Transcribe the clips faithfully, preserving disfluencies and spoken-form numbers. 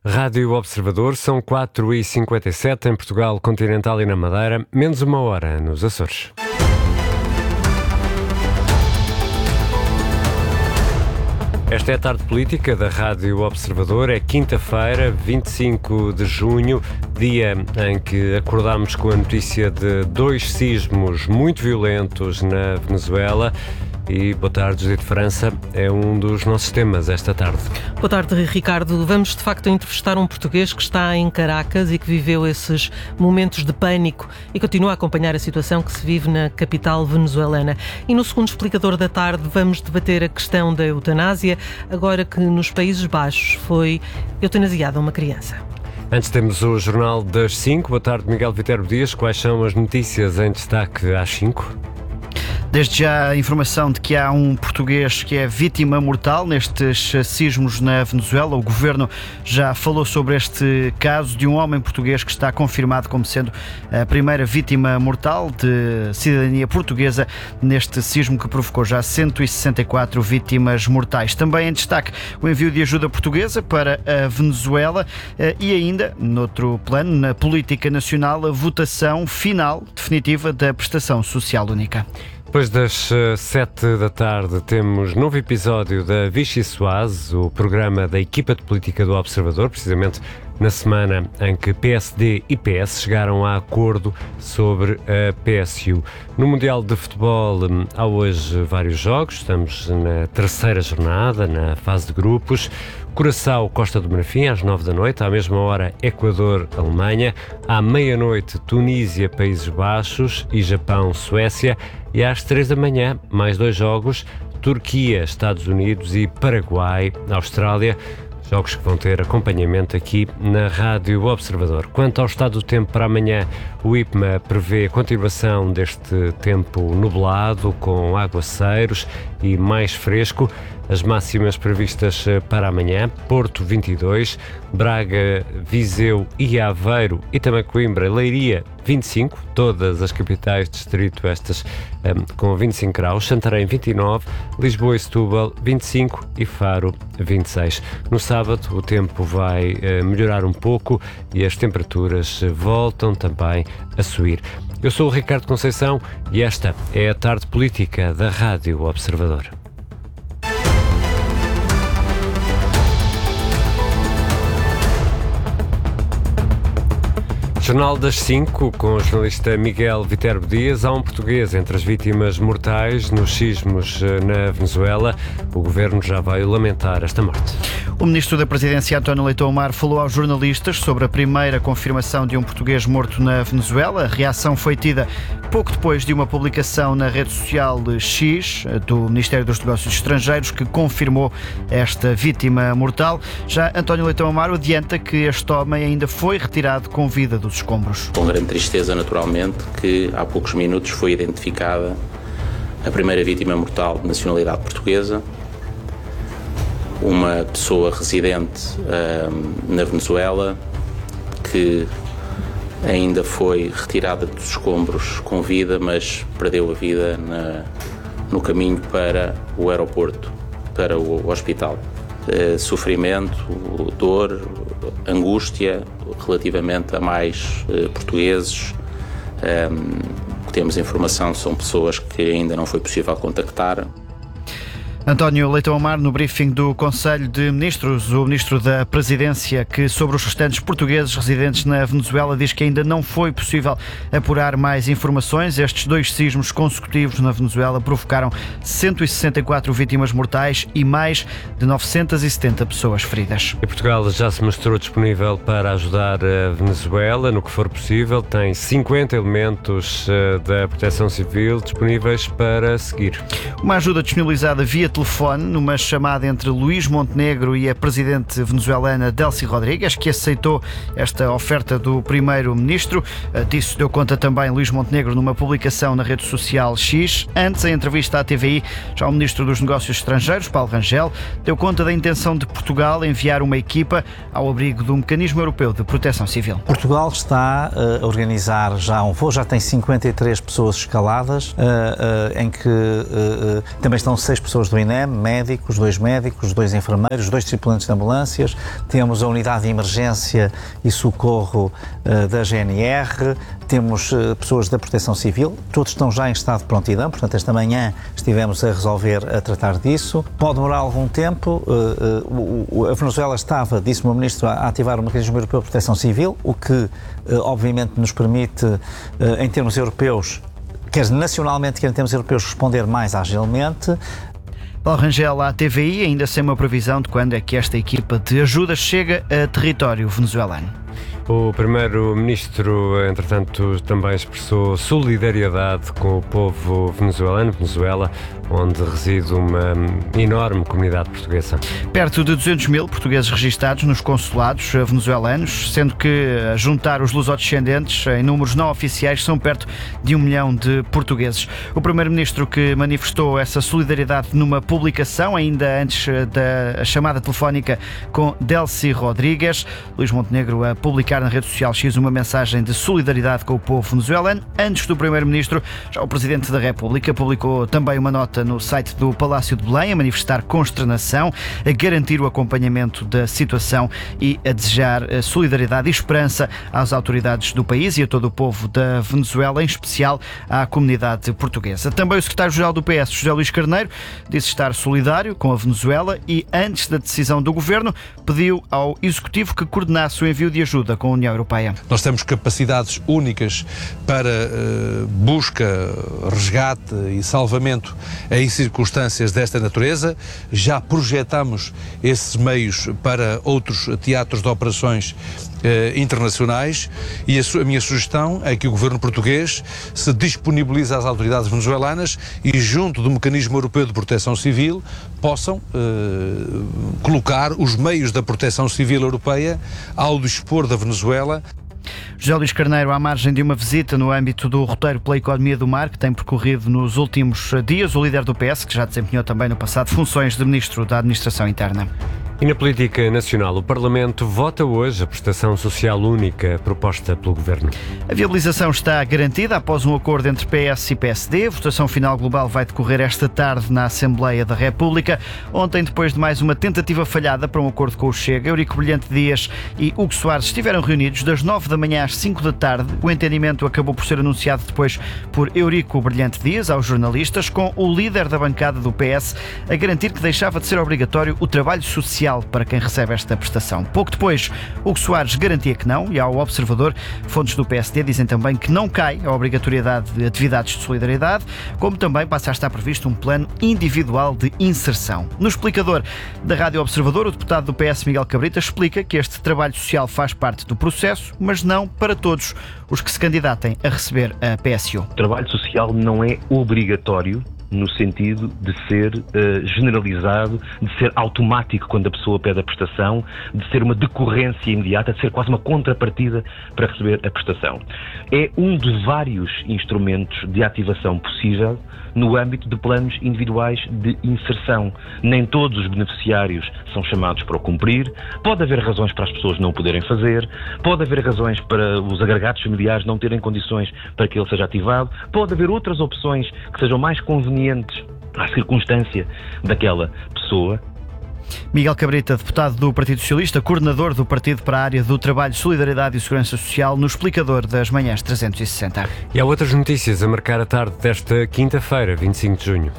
Rádio Observador, são quatro e cinquenta e sete em Portugal continental e na Madeira, menos uma hora nos Açores. Esta é a tarde política da Rádio Observador. É quinta-feira, vinte e cinco de junho, dia em que acordámos com a notícia de dois sismos muito violentos na Venezuela. E boa tarde, José de França, é um dos nossos temas esta tarde. Boa tarde, Ricardo. Vamos de facto entrevistar um português que está em Caracas e que viveu esses momentos de pânico e continua a acompanhar a situação que se vive na capital venezuelana. E no segundo explicador da tarde vamos debater a questão da eutanásia, agora que nos Países Baixos foi eutanasiada uma criança. Antes temos o Jornal das cinco. Boa tarde, Miguel Viterbo Dias. Quais são as notícias em destaque às cinco? Desde já a informação de que há um português que é vítima mortal nestes sismos na Venezuela. O governo já falou sobre este caso de um homem português que está confirmado como sendo a primeira vítima mortal de cidadania portuguesa neste sismo que provocou já cento e sessenta e quatro vítimas mortais. Também em destaque o envio de ajuda portuguesa para a Venezuela e ainda, noutro plano, na política nacional, a votação final definitiva da prestação social única. Depois das sete da tarde temos novo episódio da Vichy Soase, o programa da equipa de política do Observador, precisamente na semana em que P S D e P S chegaram a acordo sobre a P S U. No Mundial de Futebol há hoje vários jogos, estamos na terceira jornada, na fase de grupos. Curaçao, Costa do Marfim, às nove da noite, à mesma hora Equador, Alemanha, à meia-noite Tunísia, Países Baixos e Japão, Suécia, e às três da manhã, mais dois jogos, Turquia, Estados Unidos e Paraguai, Austrália. Jogos que vão ter acompanhamento aqui na Rádio Observador. Quanto ao estado do tempo para amanhã, o I P M A prevê a continuação deste tempo nublado, com aguaceiros e mais fresco. As máximas previstas para amanhã: Porto vinte e dois, Braga, Viseu e Aveiro e também Coimbra e Leiria vinte e cinco, todas as capitais de distrito estas um, com vinte e cinco graus, Santarém vinte e nove, Lisboa e Setúbal vinte e cinco e Faro vinte e seis. No sábado o tempo vai uh, melhorar um pouco e as temperaturas voltam também a subir. Eu sou o Ricardo Conceição e esta é a tarde política da Rádio Observador. Jornal das cinco, com o jornalista Miguel Viterbo Dias. Há um português entre as vítimas mortais nos sismos na Venezuela. O governo já veio lamentar esta morte. O ministro da Presidência, António Leitão Amar, falou aos jornalistas sobre a primeira confirmação de um português morto na Venezuela. A reação foi tida pouco depois de uma publicação na rede social X do Ministério dos Negócios Estrangeiros que confirmou esta vítima mortal. Já António Leitão Amar adianta que este homem ainda foi retirado com vida dos escombros. Com grande tristeza, naturalmente, que há poucos minutos foi identificada a primeira vítima mortal de nacionalidade portuguesa, uma pessoa residente um, na Venezuela que ainda foi retirada dos escombros com vida, mas perdeu a vida na, no caminho para o aeroporto, para o hospital. Uh, sofrimento, dor, angústia relativamente a mais uh, portugueses. Um, que temos informação são pessoas que ainda não foi possível contactar. António Leitão Amar, no briefing do Conselho de Ministros, o Ministro da Presidência, que sobre os restantes portugueses residentes na Venezuela diz que ainda não foi possível apurar mais informações. Estes dois sismos consecutivos na Venezuela provocaram cento e sessenta e quatro vítimas mortais e mais de novecentas e setenta pessoas feridas. E Portugal já se mostrou disponível para ajudar a Venezuela no que for possível. Tem cinquenta elementos da Proteção Civil disponíveis para seguir. Uma ajuda disponibilizada via telefone numa chamada entre Luís Montenegro e a presidente venezuelana Delcy Rodrigues, que aceitou esta oferta do primeiro-ministro. Disso deu conta também Luís Montenegro numa publicação na rede social X. Antes, em entrevista à T V I, já o ministro dos Negócios Estrangeiros, Paulo Rangel, deu conta da intenção de Portugal enviar uma equipa ao abrigo do Mecanismo Europeu de Proteção Civil. Portugal está a organizar já um voo, já tem cinquenta e três pessoas escaladas, em que também estão seis pessoas do I N INEM, médicos, dois médicos, dois enfermeiros, dois tripulantes de ambulâncias, temos a unidade de emergência e socorro uh, da G N R, temos uh, pessoas da Proteção Civil, todos estão já em estado de prontidão, portanto esta manhã estivemos a resolver, a tratar disso. Pode demorar algum tempo, uh, uh, a Venezuela estava, disse o meu Ministro, a ativar o Mecanismo Europeu de Proteção Civil, o que uh, obviamente nos permite, uh, em termos europeus, quer nacionalmente, quer em termos europeus, responder mais agilmente. Paulo Rangel, à T V I, ainda sem uma previsão de quando é que esta equipa de ajuda chega a território venezuelano. O primeiro-ministro, entretanto, também expressou solidariedade com o povo venezuelano, Venezuela, onde reside uma enorme comunidade portuguesa. Perto de duzentos mil portugueses registados nos consulados venezuelanos, sendo que, a juntar os lusodescendentes em números não oficiais, são perto de um milhão de portugueses. O primeiro-ministro, que manifestou essa solidariedade numa publicação, ainda antes da chamada telefónica com Delcy Rodrigues, Luís Montenegro a publicar na rede social X uma mensagem de solidariedade com o povo venezuelano. Antes do primeiro-ministro, já o presidente da República publicou também uma nota no site do Palácio de Belém a manifestar consternação, a garantir o acompanhamento da situação e a desejar solidariedade e esperança às autoridades do país e a todo o povo da Venezuela, em especial à comunidade portuguesa. Também o secretário-geral do P S, José Luís Carneiro, disse estar solidário com a Venezuela e, antes da decisão do governo, pediu ao Executivo que coordenasse o envio de ajuda com a União Europeia. Nós temos capacidades únicas para uh, busca, resgate e salvamento em circunstâncias desta natureza. Já projetamos esses meios para outros teatros de operações uh, internacionais e a, su- a minha sugestão é que o governo português se disponibilize às autoridades venezuelanas e, junto do Mecanismo Europeu de Proteção Civil, possam uh, colocar os meios da proteção civil europeia ao dispor da Venezuela. José Luís Carneiro, à margem de uma visita no âmbito do roteiro pela economia do mar, que tem percorrido nos últimos dias, o líder do P S, que já desempenhou também no passado funções de Ministro da Administração Interna. E na política nacional, o Parlamento vota hoje a prestação social única proposta pelo Governo. A viabilização está garantida após um acordo entre P S e P S D. A votação final global vai decorrer esta tarde na Assembleia da República. Ontem, depois de mais uma tentativa falhada para um acordo com o Chega, Eurico Brilhante Dias e Hugo Soares estiveram reunidos das nove da manhã às cinco da tarde. O entendimento acabou por ser anunciado depois por Eurico Brilhante Dias aos jornalistas, com o líder da bancada do P S a garantir que deixava de ser obrigatório o trabalho social para quem recebe esta prestação. Pouco depois, Hugo Soares garantia que não, e ao Observador, fontes do P S D dizem também que não cai a obrigatoriedade de atividades de solidariedade, como também passa a estar previsto um plano individual de inserção. No explicador da Rádio Observador, o deputado do P S, Miguel Cabrita, explica que este trabalho social faz parte do processo, mas não para todos os que se candidatem a receber a P S U. O trabalho social não é obrigatório no sentido de ser uh, generalizado, de ser automático quando a pessoa pede a prestação, de ser uma decorrência imediata, de ser quase uma contrapartida para receber a prestação. É um de vários instrumentos de ativação possível no âmbito de planos individuais de inserção. Nem todos os beneficiários são chamados para o cumprir, pode haver razões para as pessoas não o poderem fazer, pode haver razões para os agregados familiares não terem condições para que ele seja ativado, pode haver outras opções que sejam mais convenientes à circunstância daquela pessoa. Miguel Cabrita, deputado do Partido Socialista, coordenador do Partido para a área do Trabalho, Solidariedade e Segurança Social, no explicador das manhãs trezentos e sessenta. E há outras notícias a marcar a tarde desta quinta-feira, vinte e cinco de junho.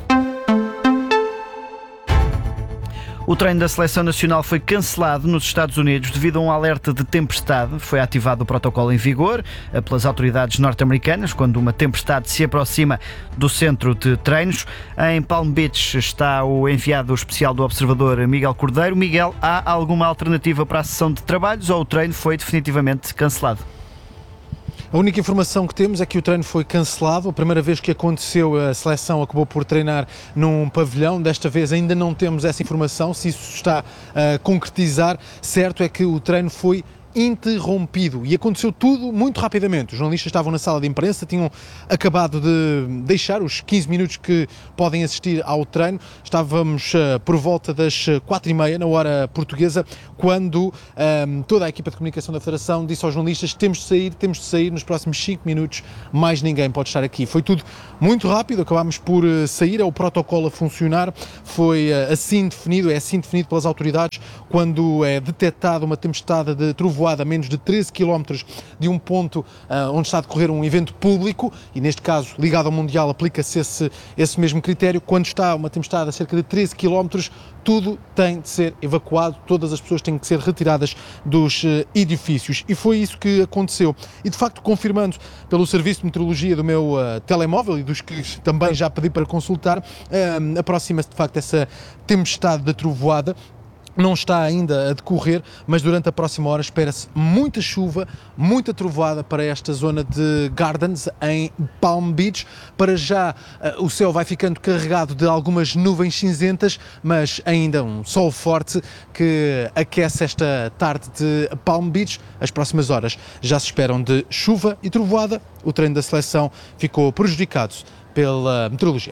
O treino da Seleção Nacional foi cancelado nos Estados Unidos devido a um alerta de tempestade. Foi ativado o protocolo em vigor pelas autoridades norte-americanas quando uma tempestade se aproxima do centro de treinos. Em Palm Beach está o enviado especial do Observador, Miguel Cordeiro. Miguel, há alguma alternativa para a sessão de trabalhos ou o treino foi definitivamente cancelado? A única informação que temos é que o treino foi cancelado. A primeira vez que aconteceu, a seleção acabou por treinar num pavilhão. Desta vez ainda não temos essa informação, se isso está a concretizar. Certo é que o treino foi interrompido e aconteceu tudo muito rapidamente. Os jornalistas estavam na sala de imprensa, tinham acabado de deixar os quinze minutos que podem assistir ao treino. Estávamos uh, por volta das quatro e meia, na hora portuguesa, quando um, toda a equipa de comunicação da Federação disse aos jornalistas: temos de sair, temos de sair nos próximos cinco minutos, mais ninguém pode estar aqui. Foi tudo muito rápido, acabámos por uh, sair, é o protocolo a funcionar, foi uh, assim definido, é assim definido pelas autoridades quando é detectada uma tempestade de trovoada a menos de treze quilómetros de um ponto uh, onde está a decorrer um evento público, e neste caso ligado ao Mundial aplica-se esse, esse mesmo critério. Quando está uma tempestade a cerca de treze quilómetros, tudo tem de ser evacuado, todas as pessoas têm que ser retiradas dos uh, edifícios, e foi isso que aconteceu. E de facto, confirmando pelo Serviço de Meteorologia do meu uh, telemóvel e dos que também já pedi para consultar, uh, aproxima-se de facto essa tempestade de trovoada. Não está ainda a decorrer, mas durante a próxima hora espera-se muita chuva, muita trovoada para esta zona de Gardens, em Palm Beach. Para já uh, o céu vai ficando carregado de algumas nuvens cinzentas, mas ainda um sol forte que aquece esta tarde de Palm Beach. As próximas horas já se esperam de chuva e trovoada. O treino da seleção ficou prejudicado pela meteorologia.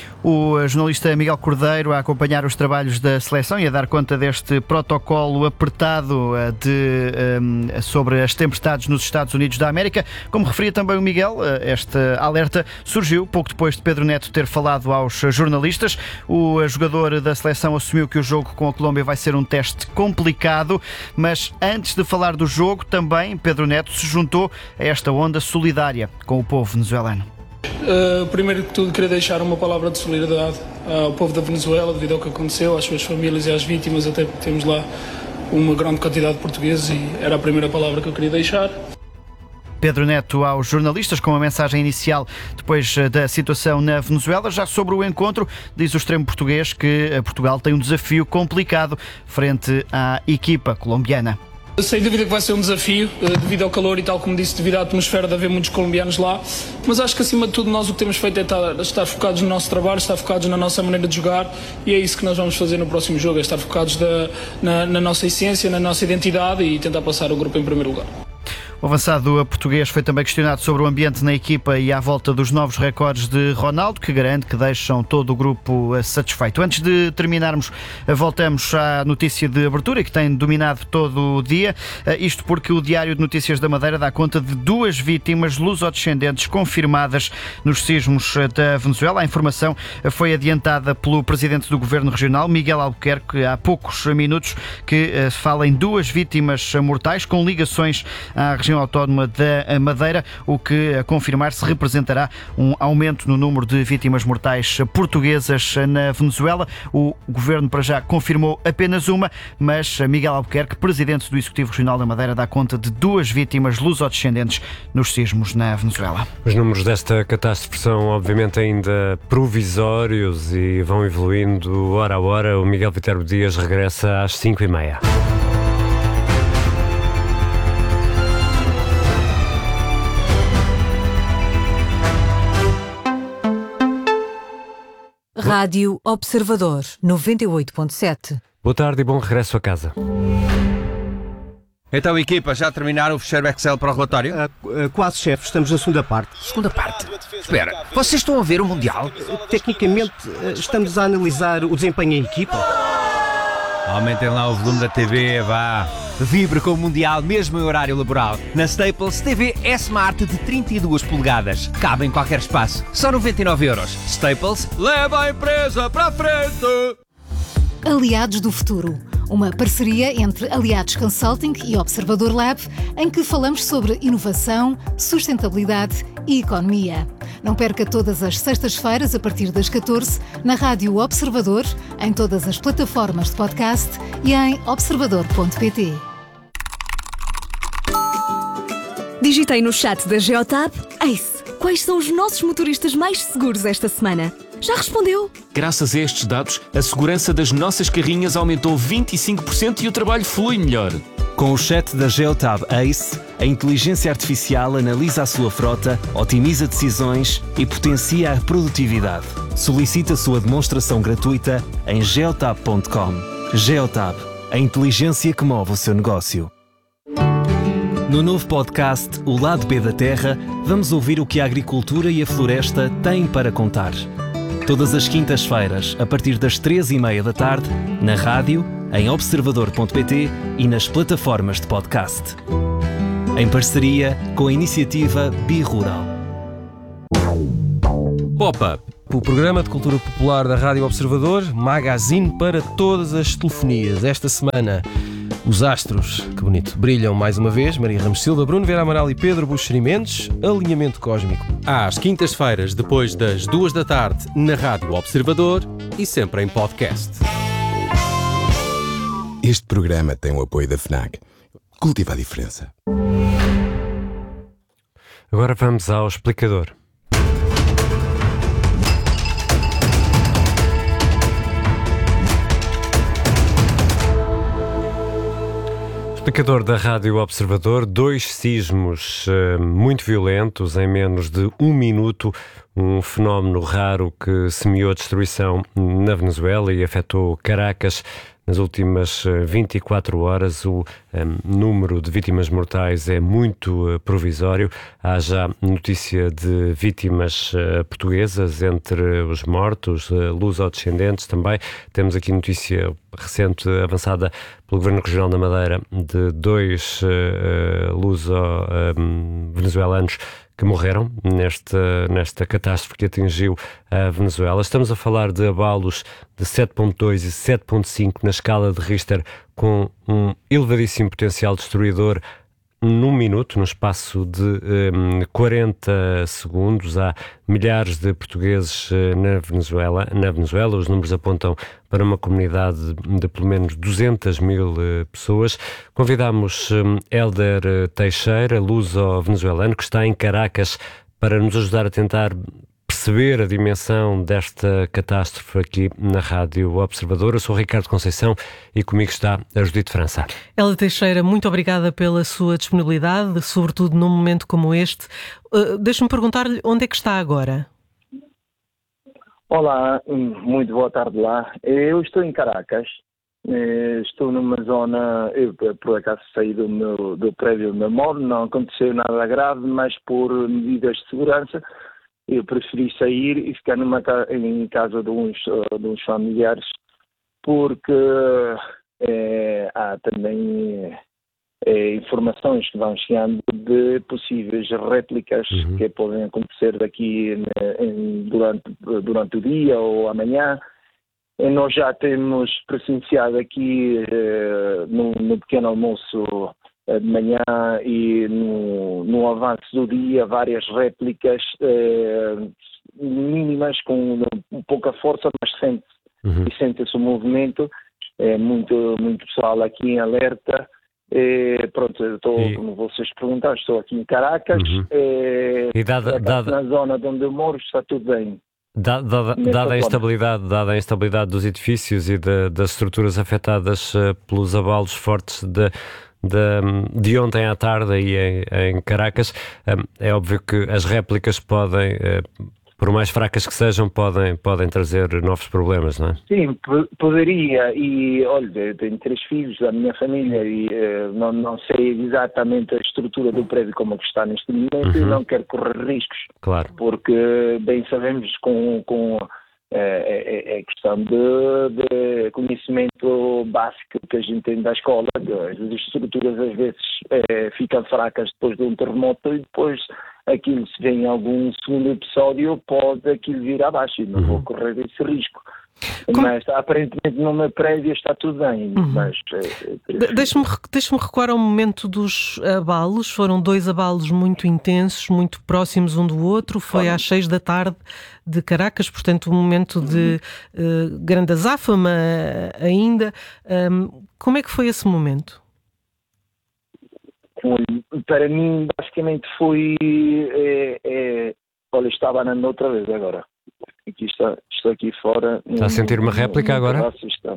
O jornalista Miguel Cordeiro a acompanhar os trabalhos da seleção e a dar conta deste protocolo apertado de, um, sobre as tempestades nos Estados Unidos da América. Como referia também o Miguel, este alerta surgiu pouco depois de Pedro Neto ter falado aos jornalistas. O jogador da seleção assumiu que o jogo com a Colômbia vai ser um teste complicado, mas antes de falar do jogo, também Pedro Neto se juntou a esta onda solidária com o povo venezuelano. Uh, primeiro que tudo, queria deixar uma palavra de solidariedade ao povo da Venezuela devido ao que aconteceu, às suas famílias e às vítimas, até porque temos lá uma grande quantidade de portugueses e era a primeira palavra que eu queria deixar. Pedro Neto aos jornalistas com uma mensagem inicial depois da situação na Venezuela. Já sobre o encontro, diz o extremo português que Portugal tem um desafio complicado frente à equipa colombiana. Sem dúvida que vai ser um desafio, devido ao calor e tal como disse, devido à atmosfera de haver muitos colombianos lá, mas acho que acima de tudo nós o que temos feito é estar, estar focados no nosso trabalho, estar focados na nossa maneira de jogar, e é isso que nós vamos fazer no próximo jogo, é estar focados da, na, na nossa essência, na nossa identidade e tentar passar o grupo em primeiro lugar. O avançado português foi também questionado sobre o ambiente na equipa e à volta dos novos recordes de Ronaldo, que garante que deixam todo o grupo satisfeito. Antes de terminarmos, voltamos à notícia de abertura que tem dominado todo o dia. Isto porque o Diário de Notícias da Madeira dá conta de duas vítimas lusodescendentes confirmadas nos sismos da Venezuela. A informação foi adiantada pelo presidente do Governo Regional, Miguel Albuquerque, há poucos minutos, que fala em duas vítimas mortais com ligações à região autónoma da Madeira, o que, a confirmar-se, representará um aumento no número de vítimas mortais portuguesas na Venezuela. O governo para já confirmou apenas uma, mas Miguel Albuquerque, presidente do Executivo Regional da Madeira, dá conta de duas vítimas lusodescendentes nos sismos na Venezuela. Os números desta catástrofe são obviamente ainda provisórios e vão evoluindo hora a hora. O Miguel Viterbo Dias regressa às cinco e meia. Rádio Observador, noventa e oito ponto sete. Boa tarde e bom regresso a casa. Então, equipa, já terminaram o fecheiro Excel para o relatório? Uh, uh, quase, chefe. Estamos na segunda parte. Segunda parte? Espera, vocês estão a ver o Mundial? Uh, tecnicamente, uh, estamos a analisar o desempenho em equipa. Aumentem lá o volume da T V, vá. Vibre com o Mundial mesmo em horário laboral. Na Staples, T V S-Smart de trinta e duas polegadas. Cabe em qualquer espaço. Só noventa e nove euros. Staples, leva a empresa para a frente! Aliados do Futuro. Uma parceria entre Aliados Consulting e Observador Lab, em que falamos sobre inovação, sustentabilidade e economia. Não perca todas as sextas-feiras, a partir das catorze, na Rádio Observador, em todas as plataformas de podcast e em observador ponto pt. Digitei no chat da Geotab: Ace, quais são os nossos motoristas mais seguros esta semana? Já respondeu? Graças a estes dados, a segurança das nossas carrinhas aumentou vinte e cinco por cento e o trabalho flui melhor. Com o chat da Geotab Ace, a inteligência artificial analisa a sua frota, otimiza decisões e potencia a produtividade. Solicite a sua demonstração gratuita em geotab ponto com. Geotab, a inteligência que move o seu negócio. No novo podcast O Lado B da Terra, vamos ouvir o que a agricultura e a floresta têm para contar. Todas as quintas-feiras, a partir das três e meia da tarde, na rádio, em observador ponto pt e nas plataformas de podcast. Em parceria com a iniciativa Bi-Rural. Pop-Up, o programa de cultura popular da Rádio Observador, magazine para todas as telefonias. Esta semana, os astros, que bonito, brilham mais uma vez. Maria Ramos Silva, Bruno Vera Amaral e Pedro Buxeri Mendes. Alinhamento cósmico. Às quintas-feiras, depois das duas da tarde, na Rádio Observador e sempre em podcast. Este programa tem o apoio da FNAC. Cultiva a diferença. Agora vamos ao explicador. Explicador da Rádio Observador, dois sismos uh, muito violentos em menos de um minuto, um fenómeno raro que semeou a destruição na Venezuela e afetou Caracas. Nas últimas vinte e quatro horas, o um, número de vítimas mortais é muito uh, provisório. Há já notícia de vítimas uh, portuguesas entre os mortos, uh, luso-descendentes também. Temos aqui notícia recente avançada pelo Governo Regional da Madeira de dois uh, uh, luso-venezuelanos um, que morreram nesta, nesta catástrofe que atingiu a Venezuela. Estamos a falar de abalos de sete ponto dois e sete ponto cinco na escala de Richter, com um elevadíssimo potencial destruidor num minuto, no espaço de um, quarenta segundos. Há milhares de portugueses uh, na Venezuela. Na Venezuela, os números apontam para uma comunidade de pelo menos duzentas mil uh, pessoas. Convidamos um, Hélder uh, Teixeira, luso-venezuelano, que está em Caracas, para nos ajudar a tentar perceber a dimensão desta catástrofe aqui na Rádio Observador. Eu sou o Ricardo Conceição e comigo está a Judite França. Hélder Teixeira, muito obrigada pela sua disponibilidade, sobretudo num momento como este. Uh, Deixa-me perguntar-lhe onde é que está agora. Olá, muito boa tarde lá. Eu estou em Caracas, estou numa zona, eu por acaso saí do, meu, do prédio onde eu moro, não aconteceu nada grave, mas por medidas de segurança eu preferi sair e ficar numa, em casa de uns, de uns familiares, porque é, há também é, informações que vão chegando de possíveis réplicas uhum. que podem acontecer daqui em, durante, durante o dia ou amanhã. E nós já temos presenciado aqui eh, no, no pequeno almoço de manhã e no, no avanço do dia várias réplicas eh, mínimas com pouca força, mas sente, uhum. e sente-se o movimento. É muito, muito pessoal aqui em alerta. É, pronto, eu estou, e... como vocês perguntaram, estou aqui em Caracas. Uhum. É, e dada, dada... na zona de onde eu moro está tudo bem. Dada, dada, dada, a instabilidade, dada a instabilidade dos edifícios e de, das estruturas afetadas uh, pelos abalos fortes de, de, de ontem à tarde aí em, em Caracas, um, é óbvio que as réplicas podem, uh, por mais fracas que sejam, podem, podem trazer novos problemas, não é? Sim, p- poderia. E, olha, eu tenho três filhos da minha família e uh, não, não sei exatamente a estrutura do prédio como é que está neste momento uhum. e não quero correr riscos. Claro. Porque, bem sabemos, com, com é, é, é questão de, de conhecimento básico que a gente tem da escola, as estruturas às vezes é, ficam fracas depois de um terremoto e depois aquilo, se vem algum segundo episódio, pode aquilo vir abaixo e não uhum. vou correr esse risco. Como... Mas aparentemente no meu prédio está tudo bem. Uhum. Mas, é, é... Deixa-me, deixa-me recuar ao momento dos abalos. Foram dois abalos muito intensos, muito próximos um do outro. Foi às seis da tarde de Caracas, portanto um momento de uh, grande azáfama ainda. Um, como é que foi esse momento? Para mim, basicamente foi... É, é... Olha, estava andando outra vez agora. Aqui está, estou aqui fora. Está a sentir uma réplica agora?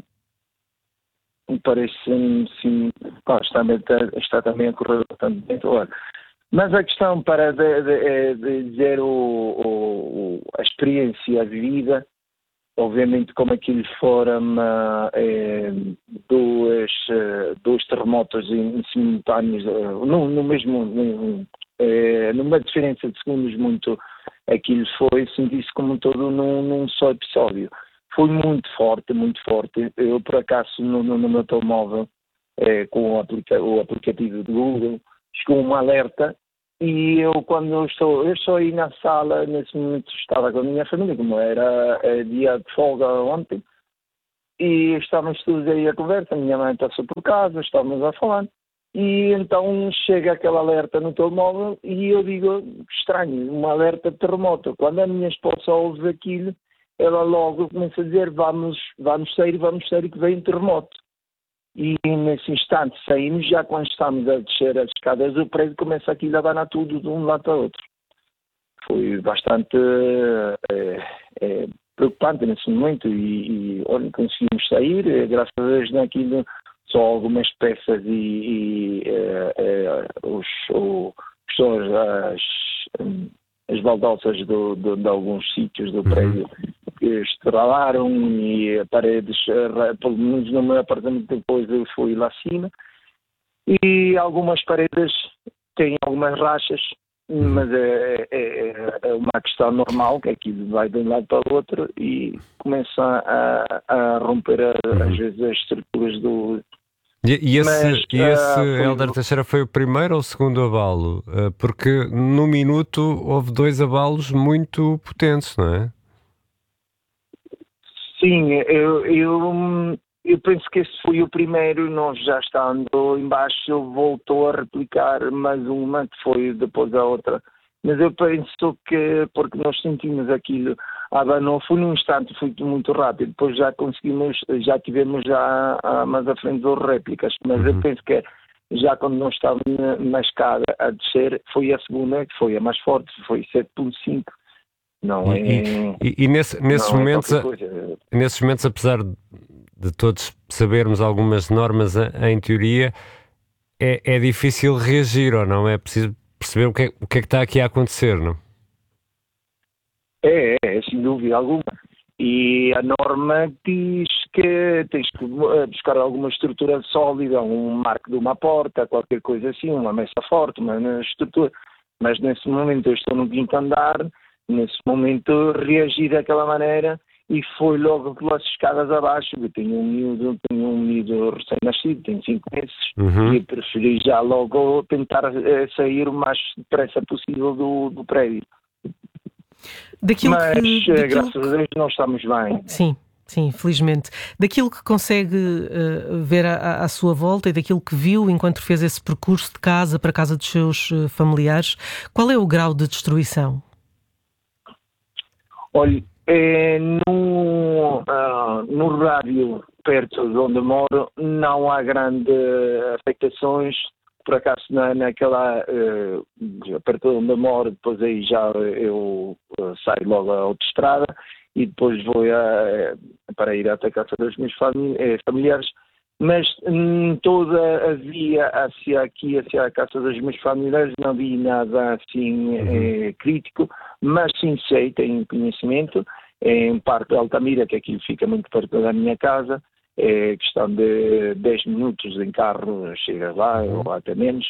Parece-me, sim, ah, está, está também a correr bastante bem. Mas a questão para de, de, de dizer o, o, a experiência vivida, obviamente, como aquilo foram é, dois, dois terremotos em, em simultâneos, no, no mesmo, no, é, numa diferença de segundos muito, aquilo foi, senti-se como um todo num, num só episódio. Foi muito forte, muito forte. Eu, por acaso, no, no, no meu telemóvel, é, com o, aplica, o aplicativo do Google, chegou um alerta. E eu, quando eu estou, eu estou aí na sala, nesse momento estava com a minha família, como era é, dia de folga ontem, e estávamos todos aí a conversa, a minha mãe passou por casa, estávamos a falar, e então chega aquele alerta no telemóvel e eu digo, estranho, um alerta de terremoto. Quando a minha esposa ouve aquilo, ela logo começa a dizer, vamos, vamos sair, vamos sair, que vem um terremoto. E nesse instante saímos, já quando estamos a descer as escadas do prédio, começa aquilo a abanar tudo de um lado para o outro. Foi bastante é, é, preocupante nesse momento e, e olha, conseguimos sair, é, graças a Deus naquilo só algumas peças e, e é, é, os, os, as, as baldosas do, do, de alguns sítios do prédio que estralaram e paredes, pelo menos no meu apartamento depois eu fui lá acima, e algumas paredes têm algumas rachas, mas é, é, é uma questão normal, que aquilo vai de um lado para o outro e começa a, a romper a, às vezes as estruturas do... E, e esse, Mas, e esse uh, foi... Hélder Teixeira foi o primeiro ou o segundo abalo? Uh, porque no minuto houve dois abalos muito potentes, não é? Sim, eu, eu, eu penso que esse foi o primeiro. Nós já estando embaixo voltou a replicar mais uma, que foi depois a outra. Mas eu penso que, porque nós sentimos aquilo, abanou, foi num instante, foi muito rápido, depois já conseguimos, já tivemos já a, mais à frente duas réplicas, mas uhum. eu penso que já quando nós estávamos na, na escada a descer, foi a segunda, que foi a mais forte, foi sete ponto cinco. Não e, é, e, e nesse, nesses, não momentos, é nesses momentos, apesar de todos sabermos algumas normas em teoria, é, é difícil reagir, ou não? É preciso perceber o que, é, o que é que está aqui a acontecer, não? É, é, sem dúvida alguma. E a norma diz que tens que buscar alguma estrutura sólida, um marco de uma porta, qualquer coisa assim, uma mesa forte, uma estrutura. Mas nesse momento eu estou no quinto andar, nesse momento reagi daquela maneira e foi logo pelas escadas abaixo. Eu tenho um miúdo, tenho um miúdo recém-nascido, tenho cinco meses, uhum. e preferi já logo tentar eh, sair o mais depressa possível do, do prédio. Daquilo Mas, que, daquilo graças a Deus, nós estamos bem. Sim, sim, felizmente. Daquilo que consegue uh, ver à, à sua volta e daquilo que viu enquanto fez esse percurso de casa para a casa dos seus uh, familiares, qual é o grau de destruição? Olha, é, no, uh, no rádio perto de onde moro não há grandes afetações. Por acaso na, naquela uh, perto de onde eu moro, depois aí já eu uh, saio logo à autoestrada e depois vou a, para ir até a casa dos meus familiares, mas em toda a via hacia aqui, hacia a casa dos meus familiares, não vi nada assim uhum. eh, crítico, mas sim sei, tenho conhecimento, em Parque de Altamira, que aqui fica muito perto da minha casa, é questão de dez minutos em carro, chega lá, uhum. ou até menos,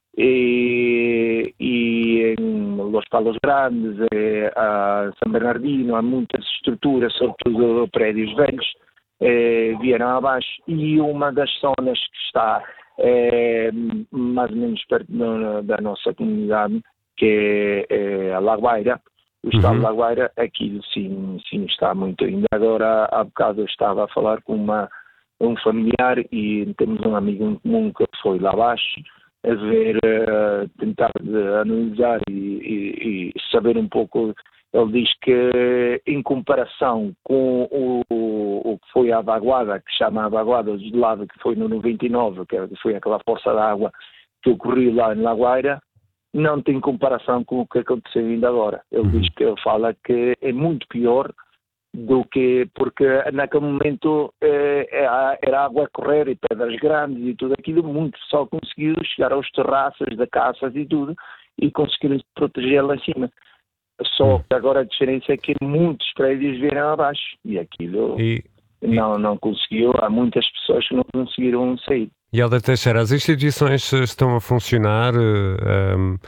e, e em Los Palos Grandes, é, a San Bernardino, há muitas estruturas, sobretudo prédios velhos, é, vieram abaixo, e uma das zonas que está é, mais ou menos perto da, da nossa comunidade, que é, é a Lagoeira, o estado uhum. de Lagoeira, aquilo sim, sim está muito. Ainda agora, há bocado, eu estava a falar com uma, um familiar e temos um amigo em comum que foi lá abaixo a ver, uh, tentar uh, analisar e, e, e saber um pouco. Ele diz que, em comparação com o, o que foi a vaguada, que chama a vaguada de lado, que foi no noventa e nove, que foi aquela força de água que ocorreu lá em Lagoeira, não tem comparação com o que aconteceu ainda agora. Ele diz que ele fala que é muito pior do que, porque naquele momento eh, era água a correr e pedras grandes e tudo aquilo, muito só conseguiu chegar aos terraços de casas e tudo e conseguiram proteger lá em cima. Só que agora a diferença é que muitos prédios vieram abaixo e aquilo E, não, não conseguiu. Há muitas pessoas que não conseguiram sair. e Helder Teixeira, as instituições estão a funcionar? Um,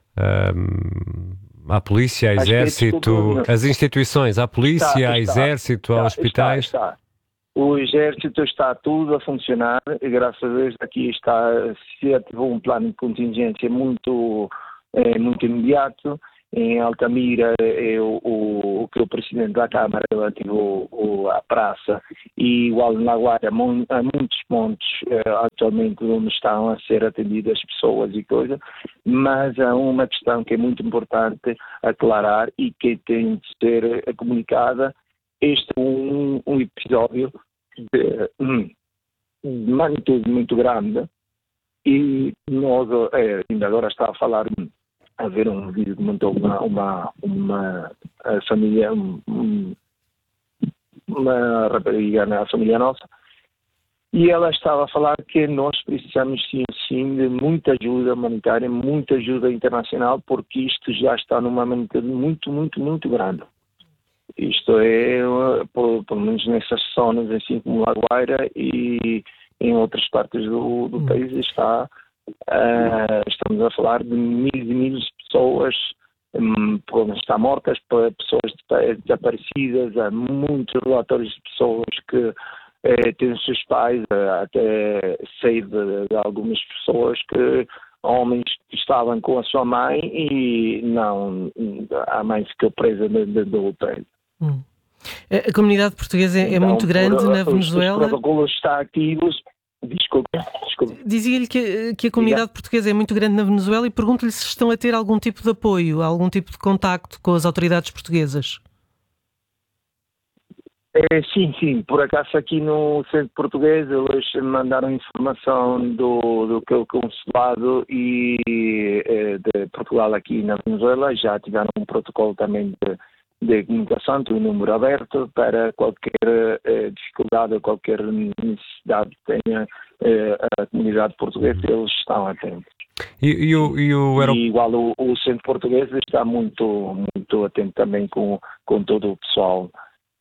um, a polícia, a Acho que exército, desculpa, as instituições, a polícia, Está, a está, exército, está, a hospitais? Está, está. O exército está tudo a funcionar e graças a Deus aqui está, se ativou um plano de contingência muito, é, muito imediato. Em Altamira, é, o, o que o Presidente da Câmara ativou o, a praça, e igual na Guarda, há muitos pontos é, atualmente onde estão a ser atendidas pessoas e coisas, mas há uma questão que é muito importante aclarar e que tem de ser comunicada. Este é um, um episódio de, de magnitude muito grande e nós, é, ainda agora está a falar a ver um vídeo que montou uma, uma, uma a família, um, uma rapariga na família nossa, e ela estava a falar que nós precisamos sim, sim de muita ajuda humanitária, muita ajuda internacional, porque isto já está numa magnitude muito, muito, muito grande. Isto é, pelo, pelo menos nessas zonas, assim como La Guaira e em outras partes do, do país, está... Uh, estamos a falar de mil e mil pessoas um, estão mortas, pessoas desaparecidas. Há muitos relatórios de pessoas que eh, têm os seus pais, até sei de, de algumas pessoas que homens que estavam com a sua mãe e não, a mãe ficou presa dentro do hotel. Hum. A comunidade portuguesa é, é então, muito grande por, na Venezuela. Os protocolos estão ativos. Desculpe, desculpe. Dizia-lhe que, que a comunidade Diga. portuguesa é muito grande na Venezuela e pergunto-lhe se estão a ter algum tipo de apoio, algum tipo de contacto com as autoridades portuguesas. É, sim, sim. Por acaso aqui no centro português eles mandaram informação do, do que é o consulado e é, de Portugal aqui na Venezuela. Já tiveram um protocolo também de de comunicação, tem um número aberto para qualquer eh, dificuldade ou qualquer necessidade que tenha eh, a comunidade portuguesa, eles estão atentos. E, e, o, e, o aerop... e igual o, o centro português está muito, muito atento também com, com todo o pessoal,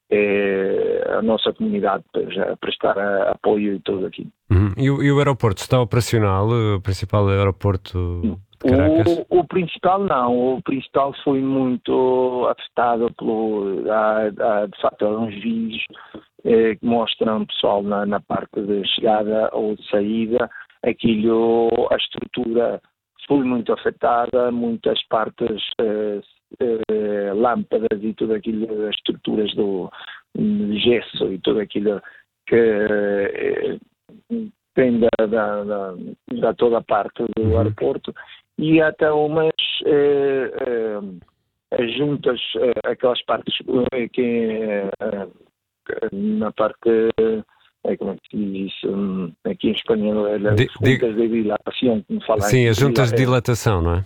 eh, a nossa comunidade, para prestar a, apoio e tudo aqui. Uhum. E, o, e o aeroporto está operacional, o principal aeroporto de Caracas? O, o principal não, o principal foi muito afetado pelo, há, há, de facto, há uns vídeos eh, que mostram o pessoal na, na parte de chegada ou de saída, aquilo, a estrutura foi muito afetada, muitas partes, eh, eh, lâmpadas e tudo aquilo, as estruturas do de gesso e tudo aquilo que eh, tem da, da, da, da toda a parte do uhum. aeroporto. E até umas eh, eh, as juntas, eh, aquelas partes eh, que eh, na parte, eh, como é que se diz isso, um, aqui em espanhol, as de, juntas de, de dilatação, como fala. Sim, as juntas de dilatação, não é?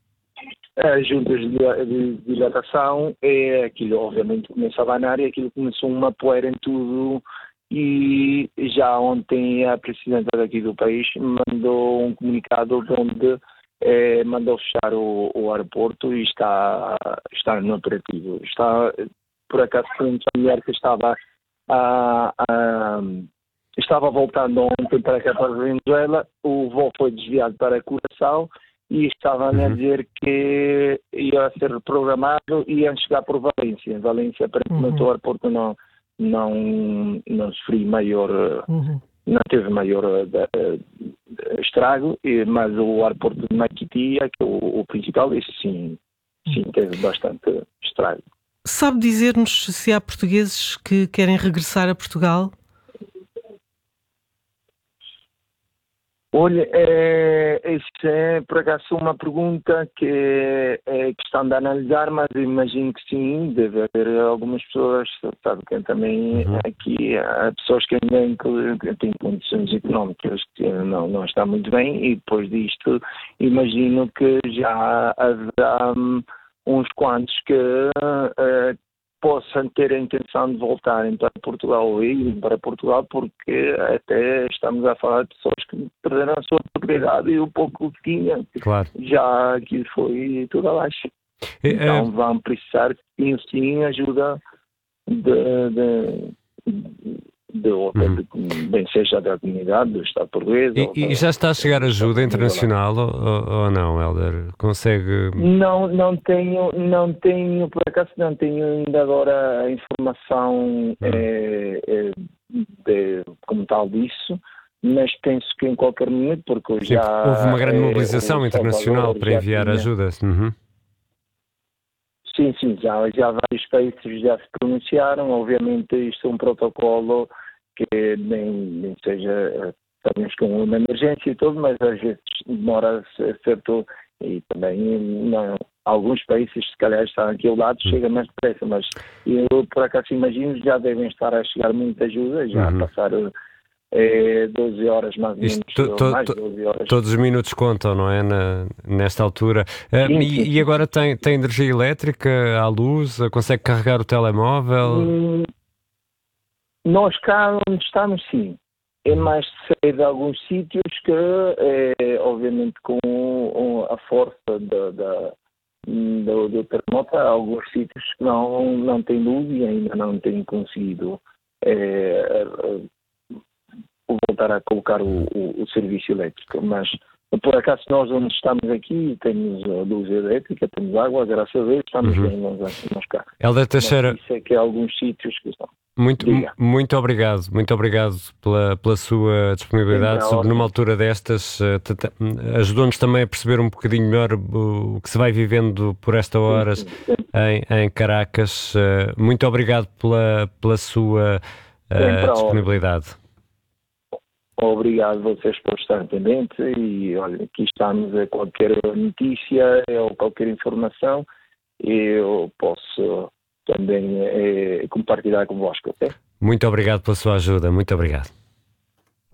As juntas de, de dilatação, é aquilo, obviamente, começa a banar e aquilo começou uma poeira em tudo. E já ontem a presidenta daqui do país mandou um comunicado onde Eh, mandou fechar o, o aeroporto e está, está no operativo. Está, por acaso, uma mulher que estava a, a, estava voltando ontem para cá, para a Venezuela, o voo foi desviado para Curaçao e estavam uhum. a dizer que ia ser reprogramado e iam chegar por Valência. Valência, aparentemente, uhum. o aeroporto não, não, não sofreu maior... Uhum. Não teve maior uh, uh, estrago, mas o aeroporto de Maiquitia, que é o, o principal, esse sim, sim teve bastante estrago. Sabe dizer-nos se há portugueses que querem regressar a Portugal? Olha, é, essa é por acaso uma pergunta que é, é questão de analisar, mas imagino que sim, deve haver algumas pessoas, sabe que também uhum. aqui há pessoas que ainda que têm condições económicas que não, não estão muito bem e depois disto imagino que já haverá um, uns quantos que uh, possam ter a intenção de voltarem para Portugal ou ir para Portugal, porque até estamos a falar de pessoas que perderam a sua propriedade e o pouco que tinham. Claro. Já aquilo foi tudo abaixo. Então vão precisar, sim, sim, ajuda de, de, de outra, uhum. de, bem seja da comunidade, do Estado português. E, e já está a chegar ajuda internacional ou, ou não, Hélder? Consegue... Não, não tenho, não tenho, por acaso não tenho ainda agora a informação uhum. é, é, de, como tal disso, mas penso que em qualquer momento, porque Sim, já... houve uma grande mobilização é, internacional para enviar tinha... ajuda. Uhum. Sim, sim, já, já vários países já se pronunciaram. Obviamente isto é um protocolo que nem, nem seja, sabemos que é uma emergência e tudo, mas às vezes demora a ser tudo, e também não, alguns países, se calhar estão aqui ao lado, chega mais depressa, mas eu por acaso imagino já devem estar a chegar muita ajuda, já uhum. a passar é, doze horas mais ou menos, to, to, mais doze horas. Todos os minutos contam, não é? Na, nesta altura. Uh, sim, e, sim, e agora tem, tem energia elétrica, à luz, consegue carregar o telemóvel? Hum, nós cá onde estamos, sim. É mais sei de alguns sítios que, é, obviamente, com a força da, da, do, do terremoto, há alguns sítios que não, não têm luz e ainda não têm conseguido é, voltar a colocar o, o, o serviço elétrico. Mas, por acaso, nós onde estamos aqui temos luz elétrica, temos água, graças a Deus, estamos uhum. bem nós, nós cá. Hélder Teixeira, mas isso é que há alguns sítios que estão. Muito, muito obrigado, muito obrigado pela, pela sua disponibilidade. Sobre numa altura destas, ajudou-nos também a perceber um bocadinho melhor o que se vai vivendo por esta horas sim, sim, sim. Em, em Caracas. Muito obrigado pela, pela sua uh, disponibilidade. Obrigado a vocês por estarem pendentes e olha, aqui estamos a qualquer notícia ou qualquer informação eu posso também é, compartilhar convosco, ok? Muito obrigado pela sua ajuda, muito obrigado.